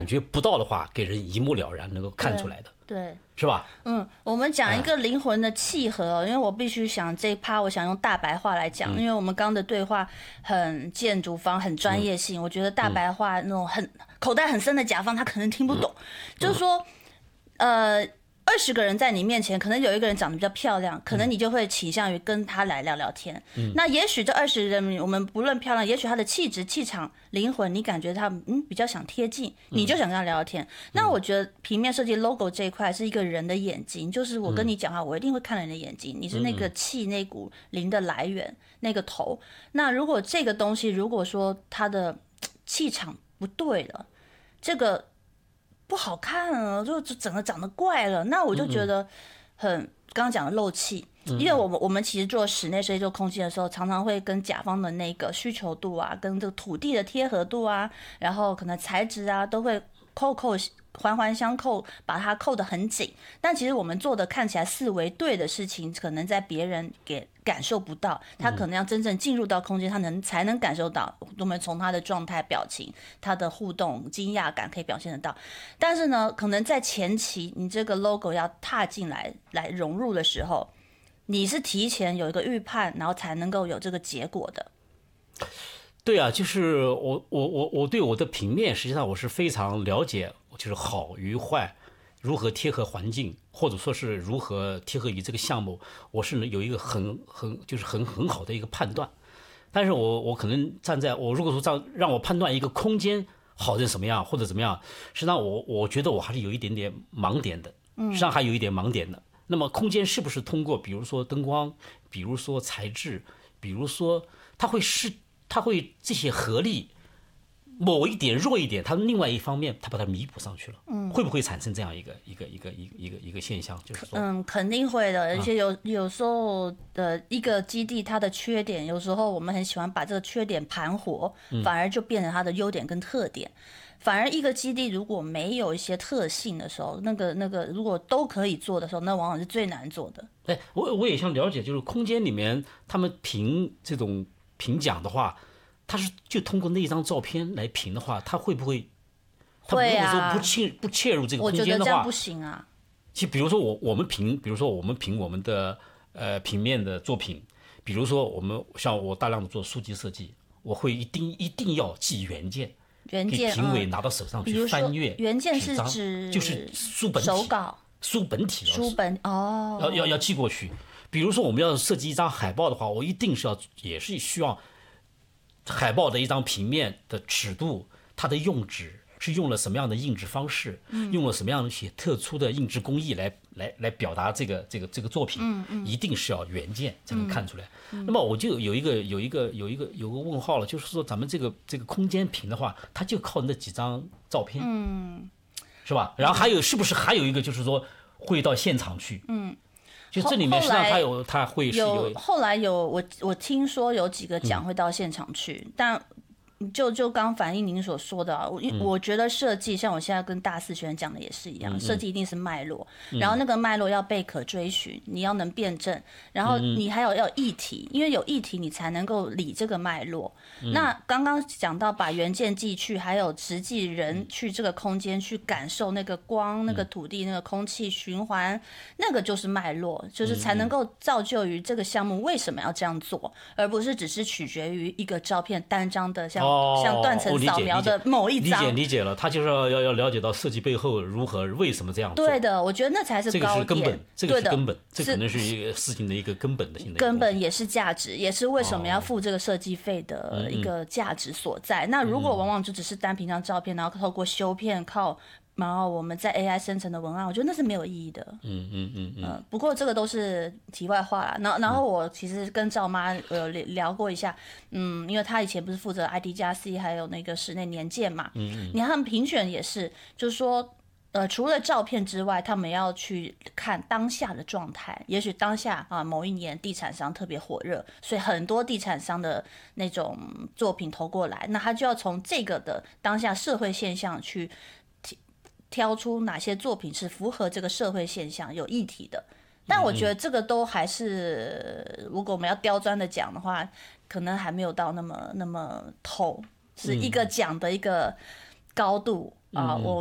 觉不到的话，给人一目了然，能够看出来的， 对， 是吧？ 我们讲一个灵魂的契合，因为我必须想这一趴，我想用大白话来讲，因为我们刚刚的对话很建筑方，很专业性，我觉得大白话那种很口袋很深的甲方，他可能听不懂，就是说，20个人在你面前，可能有一个人长得比较漂亮，可能你就会倾向于跟他来聊聊天。那也许这20人，我们不论漂亮，也许他的气质、气场、灵魂，你感觉他比较想贴近，你就想跟他聊聊天。那我觉得平面设计 logo 这一块是一个人的眼睛，就是我跟你讲话，我一定会看了你的眼睛，你是那个气、那股灵的来源，那个头。那如果这个东西，如果说它的气场不对了，这个不好看了，就整个长得怪了，那我就觉得刚刚讲的漏气，因为我们其实做室内设计、做空间的时候，常常会跟甲方的那个需求度啊，跟这个土地的贴合度啊，然后可能材质啊，都会环环相扣，把它扣得很紧。但其实我们做的看起来四维对的事情，可能在别人感受不到，他可能要真正进入到空间，他才能感受到。我们从他的状态、表情、他的互动、惊讶感可以表现得到。但是呢，可能在前期，你这个 logo 要踏进来融入的时候，你是提前有一个预判，然后才能够有这个结果的。 对啊，就是我对我的平面，实际上我是非常了解，就是好与坏，如何贴合环境，或者说是如何贴合于这个项目，我是有一个很好的一个判断。但是我可能我如果说让我判断一个空间好成什么样或者怎么样，实际上我觉得我还是有一点点盲点的，实际上还有一点盲点的。那么空间是不是通过比如说灯光，比如说材质，比如说它会这些合力，某一点弱一点，它另外一方面它把它弥补上去了，会不会产生这样一个现象？就是说， 肯定会的，而且有时候的一个基地它的缺点，有时候我们很喜欢把这个缺点盘活，反而就变成它的优点跟特点。反而一个基地如果没有一些特性的时候，那个如果都可以做的时候，那往往是最难做的。 我也想了解，就是空间里面他们这种评奖的话，他是就通过那张照片来评的话，他会不会？ 会啊。 他如果说不切入这个空间的话， 我觉得这样不行啊。 其实比如说我们评我们的平面的作品，比如说像我大量的做书籍设计，我会一定要寄原件。给评委拿到手上去翻阅。 原件是指就是书本体、 手稿、 书本体、要寄过去。比如说我们要设计一张海报的话，我一定也是需要海报的一张平面的尺度，它的用纸是用了什么样的印制方式，用了什么样的一些特殊的印制工艺来表达这个作品，一定是要原件才能看出来。那么我就有一个问号了，就是说咱们这个空间评的话，它就靠那几张照片，是吧？然后是不是还有一个就是说会到现场去？就这里面实际上它会是有。 后来我听说有几个奖会到现场去，但。就刚反映您所说的我觉得设计像我现在跟大四学生讲的也是一样，设计一定是脉络，然后那个脉络要被可追寻，你要能辩证，然后你还要议题，因为有议题你才能够理这个脉络。那刚刚讲到把原件寄去，还有实际人去这个空间去感受那个光、那个土地、那个空气循环，那个就是脉络，就是才能够造就于这个项目为什么要这样做，而不是只是取决于一个照片单张的像断层扫描的某一张。 理解了，他就是要了解到设计背后为什么这样做。 对的，我觉得那才是高点， 这个是根本，这可能是一个事情的一个根本的性的根本，也是价值，也是为什么要付这个设计费的一个价值所在。那如果往往就只是单凭张照片，然后透过修片然后我们在 AI 生成的文案，我觉得那是没有意义的。不过这个都是题外话啦。然后我其实跟赵妈有聊过一下，因为她以前不是负责 ID+C 还有那个室内年鉴嘛，你看他们评选也是，就是说。除了照片之外，他们要去看当下的状态。也许当下某一年地产商特别火热，所以很多地产商的那种作品投过来，那他就要从这个的当下社会现象去挑出哪些作品是符合这个社会现象、有议题的。但我觉得这个都还是，如果我们要刁钻的讲的话，可能还没有到那么透，是一个奖的一个高度啊，